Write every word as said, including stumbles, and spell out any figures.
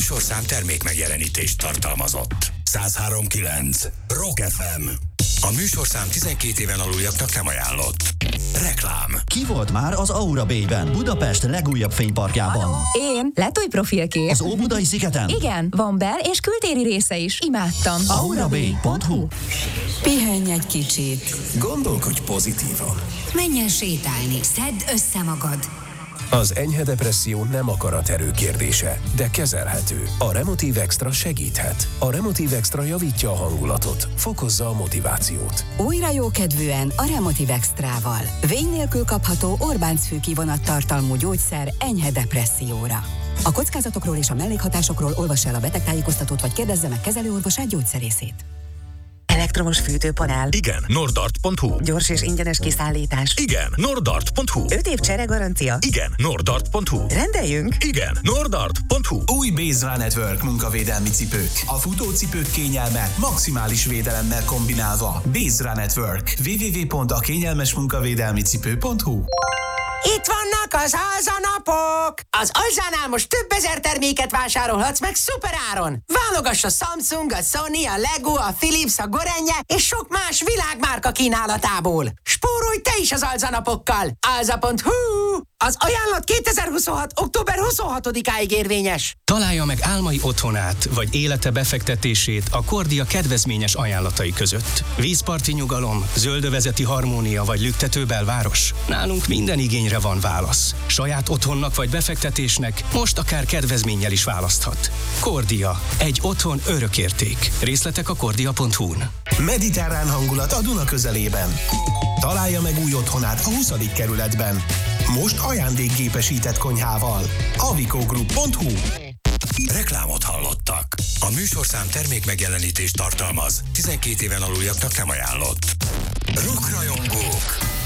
műsorszám termék megjelenítést tartalmazott. száz három pont kilenc Rock ef em. A műsorszám tizenkét éven aluljaknak nem ajánlott. Reklám. Ki volt már az Aura Bay-ben, Budapest legújabb fényparkjában? Halló? Én. Letúj profilkép. Az Óbudai szigeten? Igen, van bel- és kültéri része is. Imádtam. aura bay pont hu. Pihenj egy kicsit. Gondolkodj pozitívan. Menj el sétálni, szedd össze magad. Az enyhe depresszió nem akaraterő kérdése, de kezelhető. A Remotiv Extra segíthet. A Remotiv Extra javítja a hangulatot, fokozza a motivációt. Újra jókedvűen a Remotiv Extrával. Vény nélkül kapható Orbánc-fű kivonattartalmú gyógyszer enyhe depresszióra. A kockázatokról és a mellékhatásokról olvassa el a betegtájékoztatót, vagy kérdezze meg kezelőorvosát, gyógyszerészét. Elektromos fűtőpanel. Igen, nordart pont hu. Gyors és ingyenes kiszállítás. Igen, nordart pont hu. öt év csere garancia. Igen, nordart pont hu. Rendeljünk. Igen, nordart pont hu. Új Base Run Network munkavédelmi cipők. A futócipők kényelme maximális védelemmel kombinálva. Base Run Network. double-u double-u double-u pont a kényelmes munkavédelmi cipő pont hu. Itt vannak az Alza-napok! Az Alzánál most több ezer terméket vásárolhatsz meg szuperáron! Válogass a Samsung, a Sony, a Lego, a Philips, a Gorenje és sok más világmárka kínálatából! Spórolj te is az Alza-napokkal! alza pont hu. Az ajánlat kétezer-huszonhat. október huszonhatodikáig érvényes. Találja meg álmai otthonát, vagy élete befektetését a Kordia kedvezményes ajánlatai között. Vízparti nyugalom, zöldövezeti harmónia vagy lüktető belváros. Nálunk minden igényre van válasz. Saját otthonnak vagy befektetésnek most akár kedvezménnyel is választhat. Kordia. Egy otthon örökérték. Részletek a kordia pont hu-n. Mediterrán hangulat a Duna közelében. Találja meg új otthonát a huszadik kerületben. Most ajándékgépesített konyhával. avikogroup pont hu. Reklámot hallottak. A műsorszám termék megjelenítést tartalmaz. tizenkét éven aluljaknak nem ajánlott. Rockrajongók.